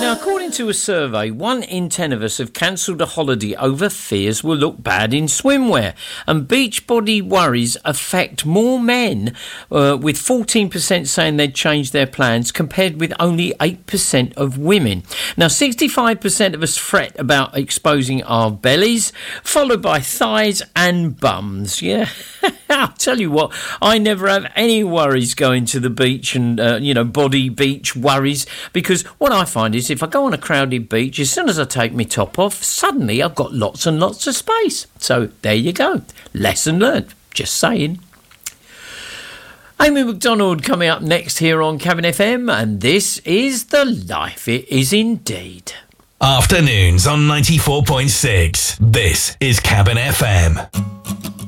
Now, according to a survey, 1 in 10 of us have cancelled a holiday over fears we'll look bad in swimwear. And beach body worries affect more men, with 14% saying they'd change their plans, compared with only 8% of women. Now, 65% of us fret about exposing our bellies, followed by thighs and bums. Yeah, I'll tell you what, I never have any worries going to the beach and, body beach worries, because what I find is if I go on a crowded beach, as soon as I take my top off, suddenly I've got lots and lots of space. So there you go. Lesson learned. Just saying. Amy McDonald coming up next here on Cabin FM, and this is The Life It Is Indeed. Afternoons on 94.6. This is Cabin FM.